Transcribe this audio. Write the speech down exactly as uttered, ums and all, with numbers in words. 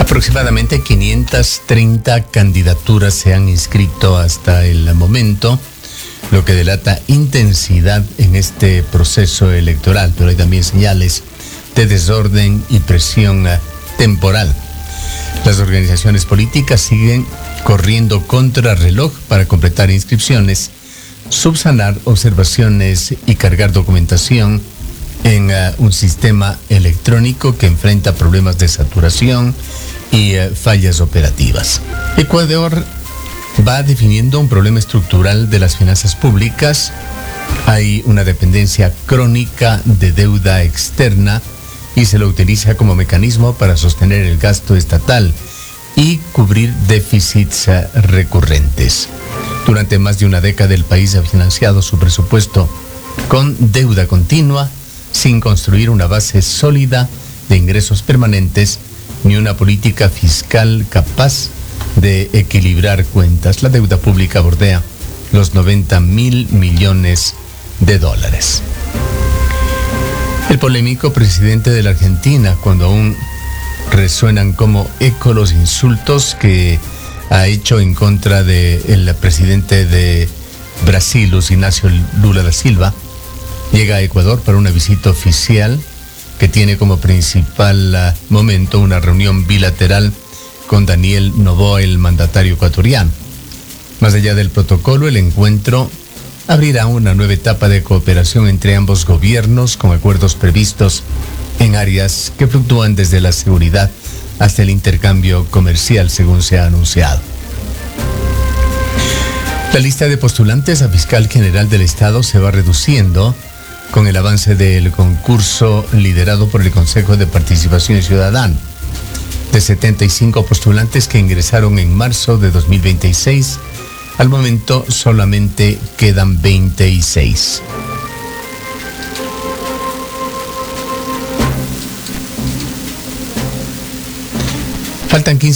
Aproximadamente quinientas treinta candidaturas se han inscrito hasta el momento, lo que delata intensidad en este proceso electoral, pero hay también señales de desorden y presión temporal. Las organizaciones políticas siguen corriendo contra reloj para completar inscripciones, subsanar observaciones y cargar documentación en uh, un sistema electrónico que enfrenta problemas de saturación y uh, fallas operativas. Ecuador va definiendo un problema estructural de las finanzas públicas. Hay una dependencia crónica de deuda externa y se lo utiliza como mecanismo para sostener el gasto estatal y cubrir déficits uh, recurrentes. Durante más de una década el país ha financiado su presupuesto con deuda continua, sin construir una base sólida de ingresos permanentes ni una política fiscal capaz de equilibrar cuentas. La deuda pública bordea los noventa mil millones de dólares. El polémico presidente de la Argentina, cuando aún resuenan como eco los insultos que ha hecho en contra del presidente de Brasil, Luiz Inácio Lula da Silva, llega a Ecuador para una visita oficial que tiene como principal uh, momento una reunión bilateral con Daniel Noboa, el mandatario ecuatoriano. Más allá del protocolo, el encuentro abrirá una nueva etapa de cooperación entre ambos gobiernos con acuerdos previstos en áreas que fluctúan desde la seguridad hasta el intercambio comercial, según se ha anunciado. La lista de postulantes a fiscal general del Estado se va reduciendo con el avance del concurso liderado por el Consejo de Participación Ciudadana. De setenta y cinco postulantes que ingresaron en marzo de dos mil veintiséis, al momento solamente quedan veintiséis. Faltan quince